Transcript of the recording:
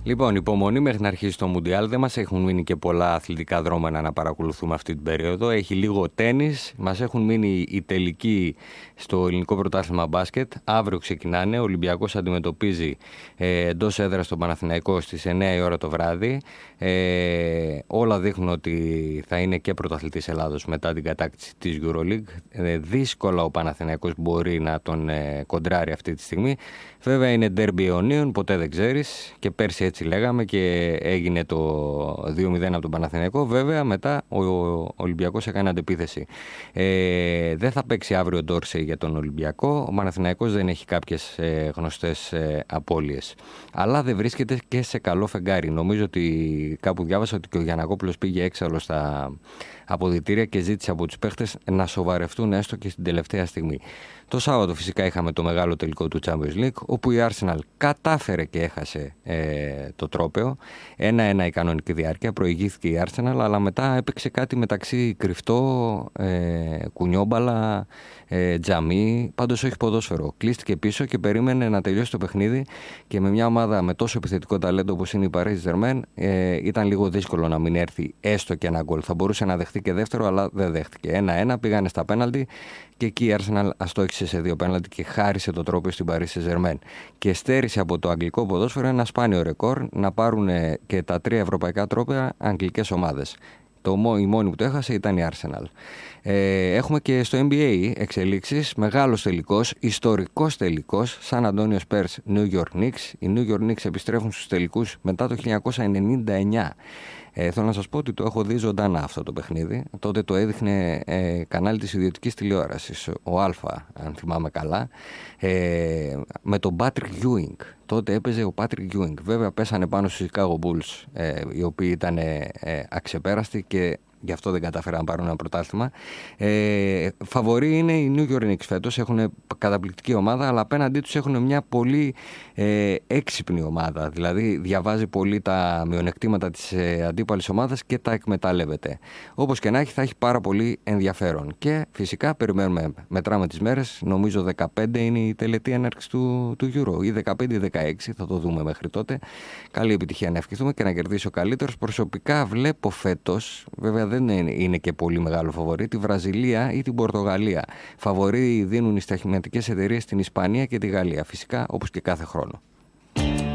Λοιπόν, υπομονή μέχρι να αρχίσει το Μουντιάλ. Δεν μας έχουν μείνει και πολλά αθλητικά δρόμενα να παρακολουθούμε αυτή την περίοδο. Έχει λίγο τένις. Μας έχουν μείνει οι τελικοί στο ελληνικό πρωτάθλημα μπάσκετ. Αύριο ξεκινάνε. Ο Ολυμπιακός αντιμετωπίζει εντός έδρας τον Παναθηναϊκό στις 9 η ώρα το βράδυ. Όλα δείχνουν ότι θα είναι και πρωταθλητής Ελλάδος μετά την κατάκτηση της EuroLeague. Δύσκολα ο Παναθηναϊκός μπορεί να τον κοντράρει αυτή τη στιγμή. Βέβαια είναι ντέρμπι αιωνίων, ποτέ δεν ξέρεις. Και πέρσι έτσι λέγαμε και έγινε το 2-0 από τον Παναθηναϊκό. Βέβαια μετά ο Ολυμπιακός έκανε αντεπίθεση. Δεν θα παίξει αύριο Ντόρσεϊ για τον Ολυμπιακό. Ο Παναθηναϊκός δεν έχει κάποιες γνωστές απώλειες. Αλλά δεν βρίσκεται και σε καλό φεγγάρι. Νομίζω ότι κάπου διάβασα ότι και ο Γιαννακόπουλος πήγε έξαλλο στα αποδυτήρια και ζήτησε από τους παίχτες να σοβαρευτούν έστω και στην τελευταία στιγμή. Το Σάββατο φυσικά είχαμε το μεγάλο τελικό του Champions League, όπου η Arsenal κατάφερε και έχασε το τρόπαιο. 1-1 η κανονική διάρκεια, προηγήθηκε η Arsenal, αλλά μετά έπαιξε κάτι μεταξύ κρυφτό, κουνιόμπαλα, τζαμί, πάντως όχι ποδόσφαιρο. Κλείστηκε πίσω και περίμενε να τελειώσει το παιχνίδι και με μια ομάδα με τόσο επιθετικό ταλέντο όπως είναι η Paris Saint-Germain ήταν λίγο δύσκολο να μην έρθει έστω και ένα γκολ. Θα μπορούσε να δεχτεί και δεύτερο, αλλά δεν δέχτηκε. 1-1, πήγανε στα πέναλτι και εκεί η Arsenal αστόχησε σε 2 πέναλτι και χάρισε το τρόπαιο στην Paris Saint-Germain. Και στέρισε από το αγγλικό ποδόσφαιρο ένα σπάνιο ρεκόρ να πάρουν και τα 3 ευρωπαϊκά τρόπαια αγγλικές ομάδες. Η μόνη που το έχασε ήταν η Arsenal. Έχουμε και στο NBA εξελίξεις, μεγάλος τελικός, ιστορικός τελικός, Σαν Αντώνιο Spurs, New York Knicks. Οι New York Knicks επιστρέφουν στους τελικούς μετά το 1999. Θέλω να σας πω ότι το έχω δει ζωντανά αυτό το παιχνίδι. Τότε το έδειχνε κανάλι της ιδιωτικής τηλεόρασης, ο Αλφα, αν θυμάμαι καλά, με τον Patrick Ewing. Τότε έπαιζε ο Patrick Ewing. Βέβαια πέσανε πάνω στους Chicago Bulls, οι οποίοι ήταν αξεπέραστοι και γι' αυτό δεν καταφέραν να πάρουν ένα πρωτάθλημα. Φαβορί είναι οι New York Knicks φέτος. Έχουν καταπληκτική ομάδα, αλλά απέναντί τους έχουν μια πολύ έξυπνη ομάδα. Δηλαδή διαβάζει πολύ τα μειονεκτήματα της αντίπαλης ομάδας και τα εκμεταλλεύεται. Όπως και να έχει, θα έχει πάρα πολύ ενδιαφέρον. Και φυσικά περιμένουμε, μετράμε τις μέρες. Νομίζω 15 είναι η τελετή έναρξης του Euro. Ή 15 ή 16, θα το δούμε μέχρι τότε. Καλή επιτυχία να ευχηθούμε και να κερδίσει ο καλύτερος. Προσωπικά βλέπω φέτος, βέβαια δεν είναι και πολύ μεγάλο φαβορί, τη Βραζιλία ή την Πορτογαλία. Φαβορί δίνουν οι στοιχηματικές εταιρείες στην Ισπανία και τη Γαλλία, φυσικά όπως και κάθε χρόνο.